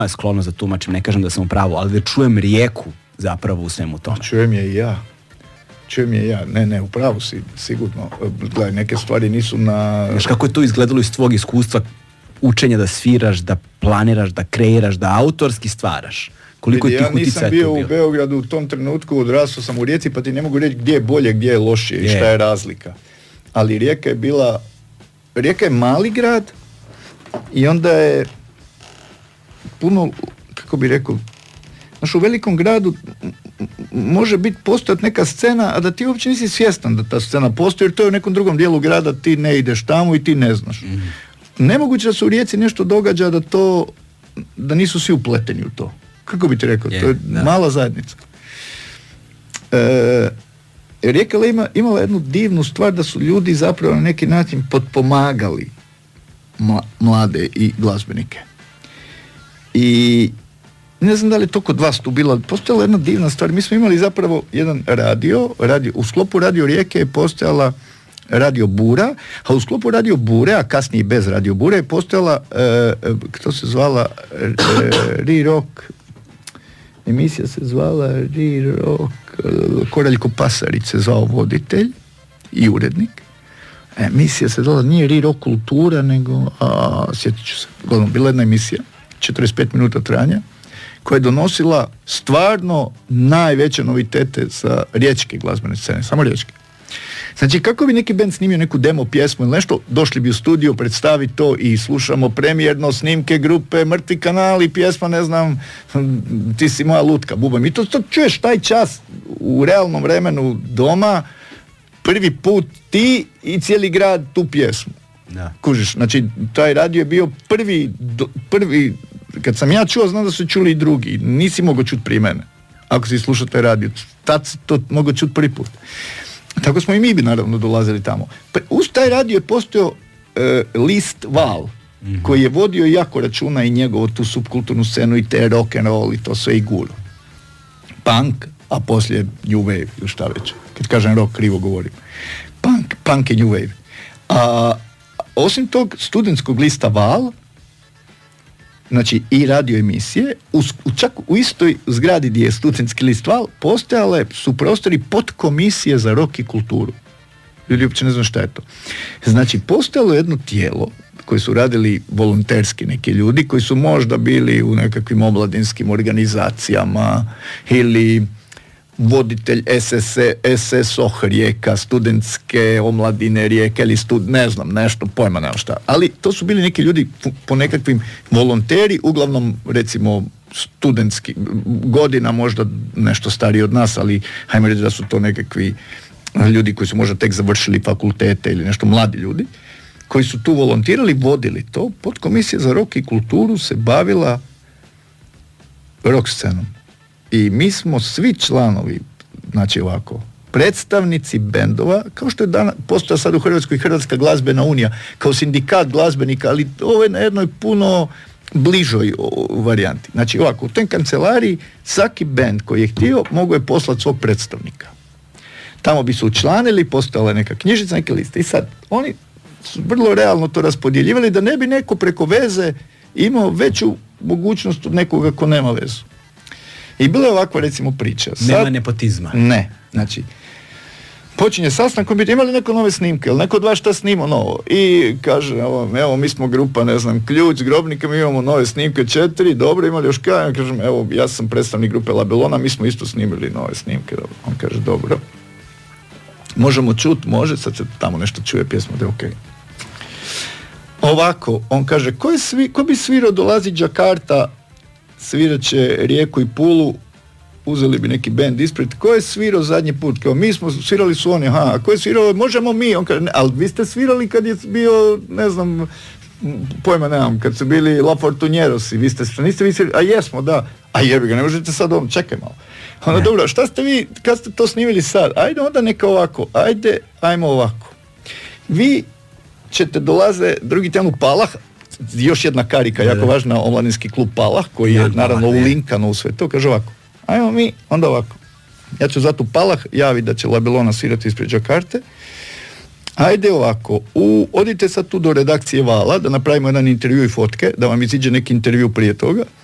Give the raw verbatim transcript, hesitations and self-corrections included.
sklono za tumačim, ne kažem da sam u pravu, ali da čujem rijeku zapravo u svemu tome. Čujem je i ja. Čujem je ja. Ne, ne, u pravu si, sigurno. Gledaj, neke stvari nisu na... Znaš kako je to izgledalo iz tvog iskustva učenja da sviraš, da planiraš, da kreiraš, da autorski stvaraš? Koliko je tih uticaja tu bilo? Ja nisam bio u Beogradu u tom trenutku, odrastao sam u Rijeci, pa ti ne mogu reći gdje je bolje, gdje je lošije i šta je razlika. Ali Rijeka je bila... Rijeka je mali grad i onda je puno, kako bi rekao, znaš, u velikom gradu može biti postojati neka scena, a da ti uopće nisi svjestan da ta scena postoji, jer to je u nekom drugom dijelu grada, ti ne ideš tamo i ti ne znaš. Mm. Nemoguće da se u Rijeci nešto događa da to, da nisu svi upleteni u to. Kako bi ti rekao, je, to je da. Mala zajednica. E, Rijeka je ima, imala jednu divnu stvar da su ljudi zapravo na neki način potpomagali mla, mlade i glazbenike. I ne znam da li je to kod vas tu bila, postojala jedna divna stvar. Mi smo imali zapravo jedan radio, radio u sklopu Radio Rijeke je postojala Radio Bura, a u sklopu Radio Bure, a kasnije i bez Radio Bure, je postojala, e, kako se zvala, e, Re-Rock, emisija se zvala Re-Rock, Koraljko Pasarić se zvao voditelj i urednik. Emisija se zvala, nije Re-Rock kultura, nego, a, sjetit ću se, gledam, bila jedna emisija, četrdeset pet minuta trajanja, koja je donosila stvarno najveće novitete sa riječke glazbene scene, samo riječke. Znači, kako bi neki band snimio neku demo pjesmu ili nešto, došli bi u studio, predstavi to i slušamo premijerno snimke grupe Mrtvi kanali, pjesma, ne znam, Ti si moja lutka, bubam. I to, to čuješ taj čas u realnom vremenu doma, prvi put ti i cijeli grad tu pjesmu. Da. Kužiš, znači, taj radio je bio prvi, do, prvi, kad sam ja čuo, znam da su čuli i drugi, nisi mogao čuti prije mene, ako si slušao taj radio, tad si to mogao čuti prvi put. Tako smo i mi bi naravno dolazili tamo. Uz taj radio je postojao e, list Val, mm-hmm. koji je vodio jako računa i njegovu tu subkulturnu scenu i te rock and roll i to sve i guru. Punk, a poslije New Wave, ili šta već. Kad kažem rock, krivo govorim. Punk, punk i New Wave. A, osim tog studentskog lista Val, znači i radio emisije, u, čak u istoj zgradi gdje je studentski list Val, postojale su prostori podkomisije za rock i kulturu. Ljudi uopće ne znam šta je to. Znači, postojalo jedno tijelo koji su radili volonterski neki ljudi, koji su možda bili u nekakvim omladinskim organizacijama ili voditelj S S, S S O H Rijeka, studentske omladine Rijeke ili stud, ne znam, nešto, pojma nema šta. Ali to su bili neki ljudi po nekakvim volonteri, uglavnom recimo studentski, godina možda nešto stariji od nas, ali hajmo reći da su to nekakvi ljudi koji su možda tek završili fakultete ili nešto, mladi ljudi, koji su tu volontirali, vodili to. Podkomisija za rock i kulturu se bavila rock scenom. I mi smo svi članovi, znači ovako, predstavnici bendova, kao što je danas, postoja sad u Hrvatskoj Hrvatska glazbena unija, kao sindikat glazbenika, ali ovo je na jednoj puno bližoj varijanti. Znači ovako, u toj kancelariji svaki bend koji je htio, mogao je poslati svog predstavnika. Tamo bi se učlanili, postojala neka knjižica, neke liste. I sad, oni su vrlo realno to raspodjeljivali da ne bi neko preko veze imao veću mogućnost od nekoga ko nema vezu. I bila je ovakva, recimo, priča. Sad, nema nepotizma. Ne. Znači, počinje sastankom, biti imali neko nove snimke, ili neko od vas šta snima novo. I kaže, evo, evo, mi smo grupa, ne znam, Ključ, s Grobnika, mi imamo nove snimke, četiri, dobro, imali još kaj? Ja kažem, evo, ja sam predstavnik grupe Labelona, mi smo isto snimili nove snimke. Dobro. On kaže, dobro. Možemo čut, može, sad se tamo nešto čuje pjesma, da je okej. Okay. Ovako, on kaže, ko, je svi, ko bi svirao, dolazi Đakarta, svirat će Rijeku i Pulu, uzeli bi neki bend ispred, ko je svirao zadnji put? Kao, mi smo svirali su oni, aha, a ko je svirao, možemo mi, on kaže, ne, ali vi ste svirali kad je bio, ne znam, pojma nemam, kad su bili La Fortunjerosi, vi ste, niste vi svirali, a jesmo, da, a jebi ga, ne možete sad ovom, čekaj malo. Onda, ne. Dobro, šta ste vi, kad ste to snimili sad? Ajde onda neka ovako, ajde, ajmo ovako. Vi ćete dolaze drugi tjedan u Palah, još jedna karika, jako važna, omladinski klub Palah, koji je naravno ulinkano u sve to, kaže ovako, ajmo mi, onda ovako, ja ću zato Palah javiti da će Labelona svirati ispred Đakarte, ajde ovako, u, odite sad tu do redakcije Vala, da napravimo jedan intervju i fotke, da vam iziđe neki intervju prije toga,